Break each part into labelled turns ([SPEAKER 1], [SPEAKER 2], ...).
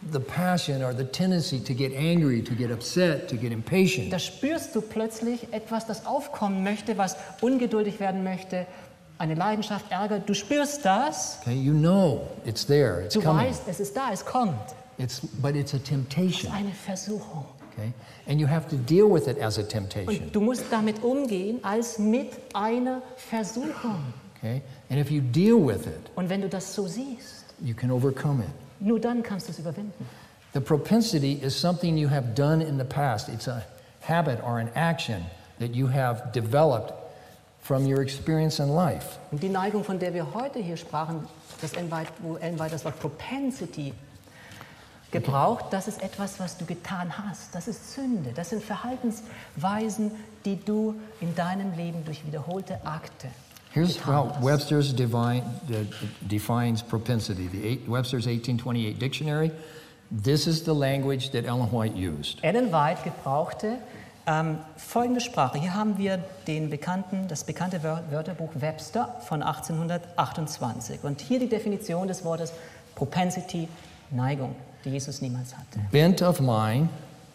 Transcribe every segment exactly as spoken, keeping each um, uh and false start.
[SPEAKER 1] the passion or the tendency to get angry, to get upset, to get impatient.
[SPEAKER 2] Da spürst du plötzlich etwas, das aufkommen möchte, was ungeduldig werden möchte, eine Leidenschaft, Ärger. Du spürst das.
[SPEAKER 1] Okay, you know it's there, it's
[SPEAKER 2] Du
[SPEAKER 1] coming.
[SPEAKER 2] weißt, es ist da, es kommt.
[SPEAKER 1] It's, but it's a
[SPEAKER 2] Es ist
[SPEAKER 1] temptation.
[SPEAKER 2] eine Versuchung.
[SPEAKER 1] Okay, and you have to deal with it as a temptation.
[SPEAKER 2] Und du musst damit umgehen als mit einer Versuchung.
[SPEAKER 1] Okay, and if you deal with it,
[SPEAKER 2] Und wenn du das so siehst,
[SPEAKER 1] you can overcome it.
[SPEAKER 2] nur dann kannst du es überwinden.
[SPEAKER 1] The propensity is something you have done in the past. It's a habit or an action that you have developed from your experience in life.
[SPEAKER 2] Und die Neigung, von der wir heute hier sprachen, das Ellen White, wo Ellen White das Wort Propensity gebraucht, das ist etwas, was du getan hast. Das ist Sünde. Das sind Verhaltensweisen, die du in deinem Leben durch wiederholte Akte
[SPEAKER 1] Here's
[SPEAKER 2] getan
[SPEAKER 1] how
[SPEAKER 2] hast.
[SPEAKER 1] Webster's divine, uh, defines propensity. The eight, Webster's eighteen twenty-eight dictionary. This is the language that Ellen White used.
[SPEAKER 2] Ellen White gebrauchte ähm, folgende Sprache. Hier haben wir den bekannten, das bekannte Wör- Wörterbuch Webster von achtzehnhundertachtundzwanzig. Und hier die Definition des Wortes Propensity, Neigung, die Jesus niemals hatte.
[SPEAKER 1] Bent of mind,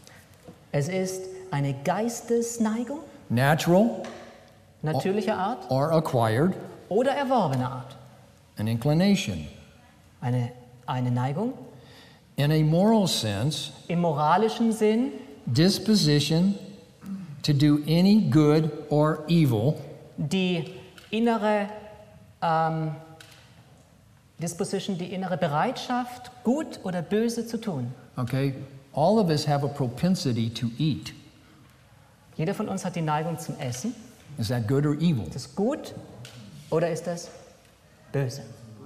[SPEAKER 2] Es ist eine Geistesneigung,
[SPEAKER 1] natural
[SPEAKER 2] natürlicher Art
[SPEAKER 1] or acquired,
[SPEAKER 2] oder erworbener Art.
[SPEAKER 1] an inclination.
[SPEAKER 2] Eine, eine Neigung
[SPEAKER 1] In a moral sense,
[SPEAKER 2] im moralischen Sinn,
[SPEAKER 1] disposition to do any good or evil
[SPEAKER 2] die innere ähm, Disposition, die innere Bereitschaft, gut oder böse zu tun.
[SPEAKER 1] Okay, all of us have a propensity to eat.
[SPEAKER 2] Jeder von uns hat die Neigung zum Essen.
[SPEAKER 1] Is that good or evil?
[SPEAKER 2] Ist das gut oder ist das böse?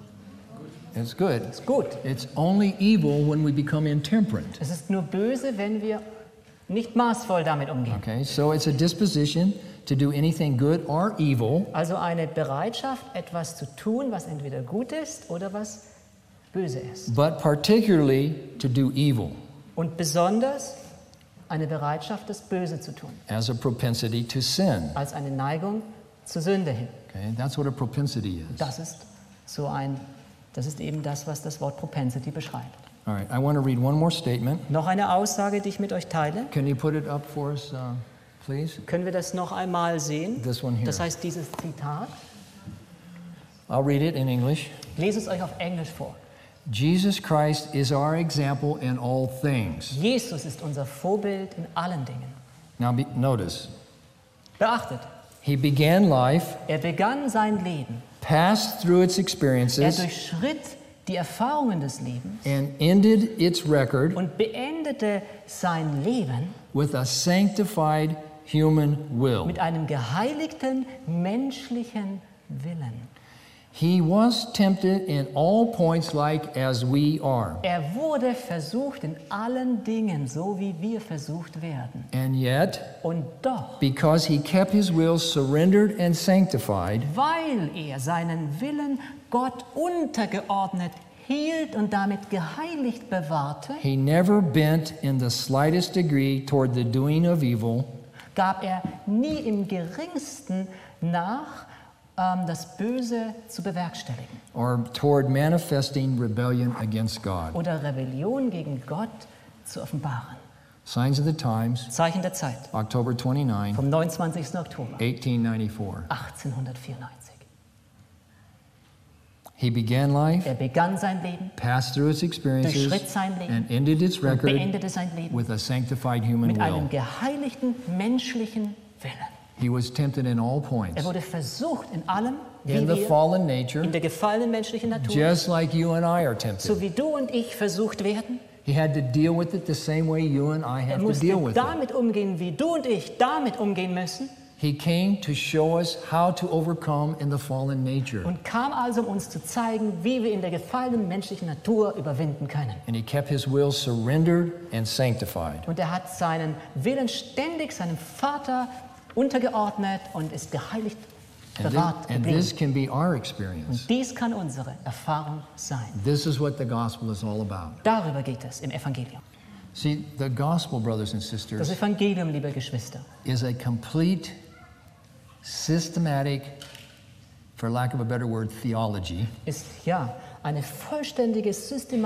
[SPEAKER 1] It's good.
[SPEAKER 2] Ist gut.
[SPEAKER 1] It's only evil when we become intemperate.
[SPEAKER 2] Es ist nur böse, wenn wir nicht maßvoll damit umgehen.
[SPEAKER 1] Okay, so it's a disposition to do anything good or evil
[SPEAKER 2] Also eine Bereitschaft, etwas zu tun, was entweder gut ist oder was böse ist.
[SPEAKER 1] but particularly to do evil
[SPEAKER 2] Und besonders eine Bereitschaft, das Böse zu tun,
[SPEAKER 1] as a propensity to sin.
[SPEAKER 2] als eine Neigung zur Sünde hin.
[SPEAKER 1] Okay, that's what a propensity is.
[SPEAKER 2] Das ist so ein, das ist eben das, was das Wort Propensity beschreibt.
[SPEAKER 1] All right, I want to read one more statement.
[SPEAKER 2] Noch eine Aussage, die ich mit euch teile.
[SPEAKER 1] Can you put it up for us, uh, please?
[SPEAKER 2] Können wir das noch einmal sehen?
[SPEAKER 1] This one here.
[SPEAKER 2] Das heißt, dieses Zitat.
[SPEAKER 1] I'll read it in English.
[SPEAKER 2] Ich lese es euch auf Englisch vor.
[SPEAKER 1] Jesus Christ is our example in all things.
[SPEAKER 2] Jesus ist unser Vorbild in allen Dingen.
[SPEAKER 1] Now be, notice,
[SPEAKER 2] Beachtet,
[SPEAKER 1] he began life,
[SPEAKER 2] er begann sein Leben.
[SPEAKER 1] passed through its
[SPEAKER 2] Er
[SPEAKER 1] experiences,
[SPEAKER 2] durchschritt die Erfahrungen des Lebens
[SPEAKER 1] and ended its record
[SPEAKER 2] und beendete sein Leben
[SPEAKER 1] with a sanctified human will.
[SPEAKER 2] mit einem geheiligten menschlichen Willen.
[SPEAKER 1] He was tempted in all points like as we are.
[SPEAKER 2] Er wurde versucht in allen Dingen, so wie wir versucht werden.
[SPEAKER 1] And yet,
[SPEAKER 2] Und doch,
[SPEAKER 1] because he kept his will surrendered and sanctified,
[SPEAKER 2] weil er seinen Willen Gott untergeordnet hielt und damit geheiligt bewahrte,
[SPEAKER 1] he never bent in the slightest degree toward the doing of evil,
[SPEAKER 2] gab er nie im geringsten nach, ähm, das Böse zu bewerkstelligen
[SPEAKER 1] or toward manifesting rebellion against God.
[SPEAKER 2] oder Rebellion gegen Gott zu offenbaren.
[SPEAKER 1] Signs of the Times,
[SPEAKER 2] Zeichen der Zeit
[SPEAKER 1] October twenty-ninth,
[SPEAKER 2] vom neunundzwanzigsten Oktober
[SPEAKER 1] eighteen ninety-four.
[SPEAKER 2] achtzehnhundertvierundneunzig.
[SPEAKER 1] He began life,
[SPEAKER 2] Er begann sein Leben,
[SPEAKER 1] passed through its experiences,
[SPEAKER 2] durchschritt sein Leben
[SPEAKER 1] and ended its
[SPEAKER 2] und
[SPEAKER 1] record
[SPEAKER 2] beendete sein Leben
[SPEAKER 1] with a sanctified human
[SPEAKER 2] mit
[SPEAKER 1] will.
[SPEAKER 2] einem geheiligten menschlichen Willen.
[SPEAKER 1] He was tempted in all points.
[SPEAKER 2] Er wurde versucht in allem, wie
[SPEAKER 1] In the
[SPEAKER 2] wir,
[SPEAKER 1] fallen nature,
[SPEAKER 2] in der gefallenen menschlichen Natur,
[SPEAKER 1] just like you and I are
[SPEAKER 2] so
[SPEAKER 1] tempted.
[SPEAKER 2] wie du und ich versucht werden.
[SPEAKER 1] He had to deal with it the same way you and I
[SPEAKER 2] Er
[SPEAKER 1] have to
[SPEAKER 2] musste
[SPEAKER 1] deal with it.
[SPEAKER 2] damit umgehen, wie du und ich damit umgehen müssen
[SPEAKER 1] He came to show us how to overcome in the fallen nature.
[SPEAKER 2] und kam also, um uns zu zeigen, wie wir in der gefallenen menschlichen Natur überwinden können.
[SPEAKER 1] And he kept his will surrendered and sanctified.
[SPEAKER 2] Und er hat seinen Willen ständig seinem Vater untergeordnet und ist geheiligt
[SPEAKER 1] And,
[SPEAKER 2] bewahrt
[SPEAKER 1] thi- and
[SPEAKER 2] geblieben.
[SPEAKER 1] this can be our experience.
[SPEAKER 2] Und dies kann unsere Erfahrung sein.
[SPEAKER 1] This is what the gospel is all about.
[SPEAKER 2] Darüber geht es im Evangelium.
[SPEAKER 1] See, the gospel, brothers and
[SPEAKER 2] Das
[SPEAKER 1] sisters,
[SPEAKER 2] Evangelium, liebe Geschwister,
[SPEAKER 1] is a complete, systematic, for lack of a better word, theology
[SPEAKER 2] ist ja eine vollständige Systematik